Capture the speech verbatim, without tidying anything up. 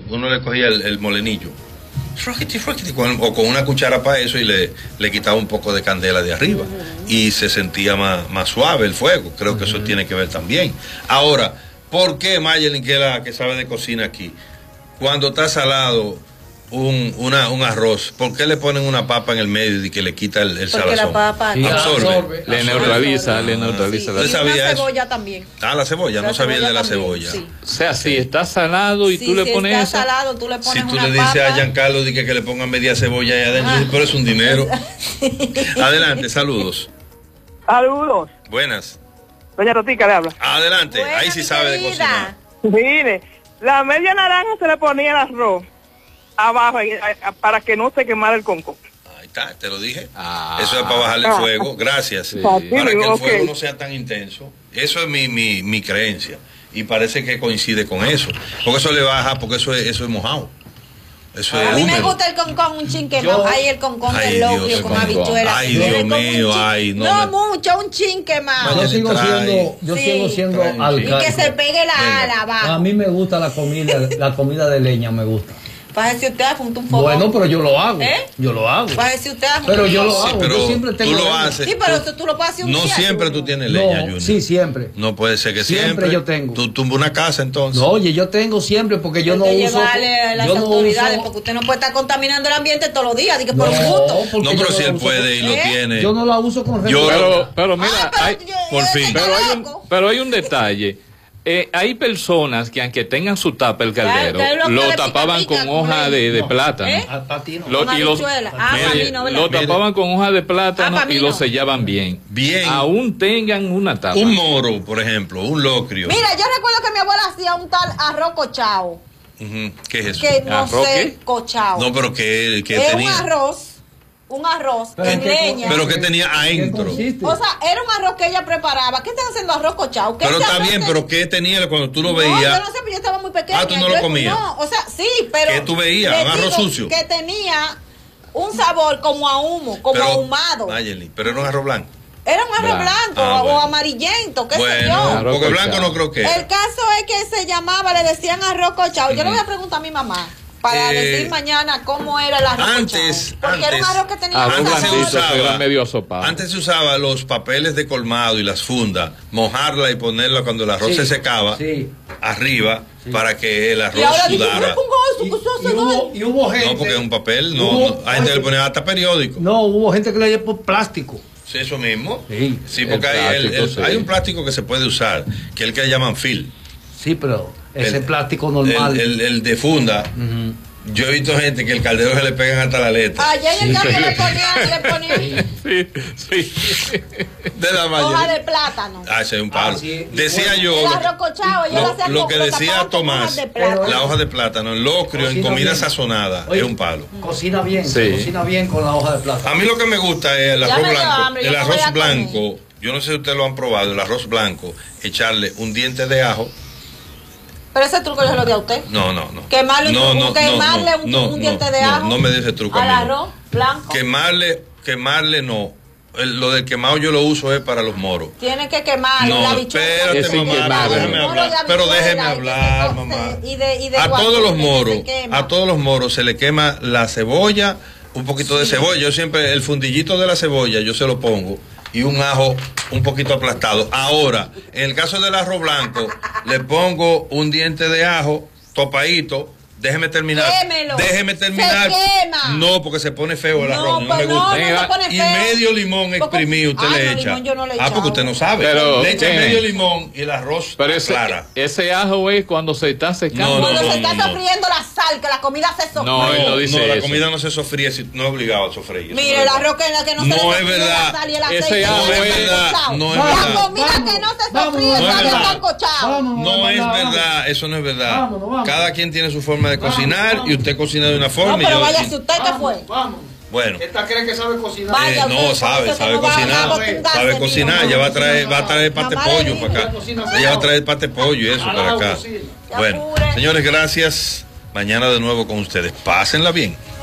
uno le cogía el, el molenillo, o con una cuchara para eso y le, le quitaba un poco de candela de arriba y se sentía más, más suave el fuego. Creo que eso tiene que ver también. Ahora, ¿por qué Mayelin, que es la que sabe de cocina aquí, cuando está salado un, una, un arroz, por qué le ponen una papa en el medio y que le quita el, el Porque salazón? la papa Sí, absorbe, absorbe. Le neutraliza, le neutraliza. Sí, y sabía una eso? cebolla también. Ah, la cebolla, La no sabía el de la también, cebolla. sí. O sea, si está salado y Sí, tú le si pones está esa, salado, tú le pones Si tú una le dices papa. a Giancarlo que, que le pongan media cebolla ahí adentro, Ah. pero es un dinero. Adelante, saludos. Saludos. Buenas. Doña Rotica le habla. Adelante, Buena, ahí sí mi sabe de querida. cocinar. Mire, la media naranja se le ponía el arroz abajo y- a- a- para que no se quemara el conco. Ahí está, te lo dije. Ah. Eso es para bajarle el Ah. fuego. Gracias. Sí. Para que el Ok. fuego no sea tan intenso. Eso es mi, mi, mi creencia. Y parece que coincide con eso. Porque eso le baja, porque eso es, eso es mojado. Eso es A mí me húmedo. gusta el concón un chin quemado. Yo- Ay, el concón Ay, del locrio Dios, con concón. habichuela. Ay, Yo Dios le como un mío, chin- ay, no No me- mucho, un chin quemado. Vaya, Yo sigo trae. siendo, yo Sí. sigo siendo Trae un Y alcalde. que se pegue la Venga. ala abajo. A mí me gusta la comida, la comida de leña me gusta. Para ver si usted apunta un fogón. Bueno, pero yo lo hago. ¿Eh? Yo lo hago. Para ver si usted apunta Pero un yo lo fogón. Sí, hago. pero yo siempre tengo tú lo leña. haces. Sí, pero eso tú lo puedes hacer un No día. siempre tú tienes leña, No, Junior. sí, siempre. No puede ser que siempre. Siempre yo tengo. Tú tumbas una casa entonces. No, oye, yo tengo siempre porque yo Hay no que uso. llevarle a las yo no autoridades, uso- porque usted no puede estar contaminando el ambiente todos los días, diga por un No, gusto. porque No, yo pero si la él uso puede y lo ¿Eh? tiene. Yo no la uso con Yo- regularidad. pero, pero mira, Ah, pero hay, yo- por ese fin. está pero hay un, loco. pero hay un detalle. Eh, hay personas que aunque tengan su tapa el caldero, Claro, que es lo lo que le tapaban pica, pica, con como hoja le- de, de No. plátano. ¿Eh? A, a ti no. Lo, Con y los, habichuela. Ah, mire, para mí no, ¿verdad? lo tapaban con hoja de plátano Ah, para y mí lo no. sellaban bien. Bien. Aún tengan una tapa. Un moro, por ejemplo, un locrio. Mira, yo recuerdo que mi abuela hacía un tal arroz cochao, Ujú. ¿Qué es eso? que no ¿Arroz sé, qué? cochao. No, pero que, que es un tenía. arroz, un arroz Pero en ¿qué- leña. Pero que tenía ¿Qué adentro. consiste? O sea, era un arroz que ella preparaba. ¿Qué están haciendo arroz cochao? ¿Qué Pero ese está arroz bien, te- pero ¿qué tenía cuando tú lo No, yo veías? no sé, pero yo estaba muy pequeña. Ah, ¿tú no lo Yo- comías? No, o sea, sí, pero... ¿Qué tú veías? le ¿Un arroz digo sucio? Que tenía un sabor como a humo, como Pero, ahumado. Mayeli, pero era un arroz blanco. Era un arroz Blanco. blanco Ah, o bueno. amarillento, qué sé Bueno, yo. Arroz porque blanco cochao. no creo que era. El caso es que se llamaba, le decían arroz cochao. Yo le voy a preguntar a mi mamá para Eh, decir mañana cómo era el arroz antes, cochao. Porque era un antes- arroz que tenía Arroz Antes se sabor. blandito, usaba- pero era medio asopado. Antes se usaba los papeles de colmado y las fundas, mojarla y ponerla cuando el arroz Sí, se secaba sí. arriba para que el arroz Y ahora dice, sudara. no pongo eso, Y, que eso y hace hubo, daño. y hubo gente. No, porque es un papel, no, Hubo- no, a gente le ponía hasta periódico. No, hubo gente que le dio por plástico. Sí, eso mismo. Sí. Sí, porque El hay, el- plástico, el- sí. hay un plástico que se puede usar, que es el que le llaman film. Sí, pero ese El- plástico normal. El, el- el de funda. Ujú. Yo he visto gente que el caldero se le pegan hasta la letra. Ayer en el Sí. cambio le ponían, le ponían Sí, sí. De la hoja mayoría. de plátano. Ah, ese es un palo. Ah, sí, y Decía bueno. yo. El lo arroz que- cochao, ellos lo Lo, hacían lo con- que lo decía tapaban con Tomás, hojas de plátano. la hoja de plátano, el locrio en Cocina comida bien. sazonada, Oye, es un palo. Cocina bien, Sí. cocina bien con la hoja de plátano. A mí lo que me gusta es el Ya arroz me dio blanco. hambre, yo El no arroz voy a comer. blanco, yo no sé si ustedes lo han probado, el arroz blanco, echarle un diente de ajo. Pero ese truco yo se lo di a usted. No, no, no. Quemarle, no, un, no, quemarle no, un, no, un no, diente de no, ajo. No me des ese truco a al mí, no. arroz blanco. Quemarle, quemarle no. El- lo del quemado yo lo uso es para los moros. Tiene que quemarle No, la habichuela. espérate, Ese mamá, quemado. déjame El moro hablar. de Pero habichuela, déjeme y que hablar, se- mamá. Y de, y de A todos los guatule que moros, se quema. a todos los moros se le quema la cebolla, un poquito de cebolla. Yo siempre, el fundillito de la cebolla, yo se lo pongo. Y un ajo un poquito aplastado. Ahora, en el caso del arroz blanco, le pongo un diente de ajo topadito. Déjeme terminar. Quémelo. Déjeme terminar. Se quema. No, porque se pone feo el No, arroz. No, pues me no, gusta. no se pone Y feo. medio limón Porque- exprimido usted Ah, le no, echa. limón yo no le he ah, porque echado. usted no sabe. Pero, le echa ¿qué? medio limón y el arroz Pero ese, clara. ese ajo es cuando se está secando. No, Cuando no, se está no. sofriendo la sal, que la comida se sofríe. No, él no dice la eso. comida no se sofríe, si- no es obligado a sofreír. Mire, Eso el no es arroz que, que no se No le es sofríe verdad. la sal y el Ese aceite. arroz no es está verdad, sancochado. no es La verdad. comida que no se Vámonos, sofríe no es está verdad. sancochado. Vámonos. No es Vámonos. verdad, eso no es verdad. Vámonos, vámonos. Cada quien tiene su forma de Vámonos, cocinar vámonos. y usted cocina de una forma. No, y pero yo- váyase usted que fue. Vamos, vamos. Bueno, Esta cree que sabe cocinar. Vaya. eh, no, usted, sabe, porque sabe no va a cocinar. acostumbrarse, Sabe mijo, cocinar, no, ella va a no, traer, no, va a traer no, pate no, pollo no, para acá. ella cocina Ella va a mejor. traer pate pollo y eso Al para lado acá. cocina. Ya Bueno, apure. señores, gracias. Mañana de nuevo con ustedes. Pásenla bien.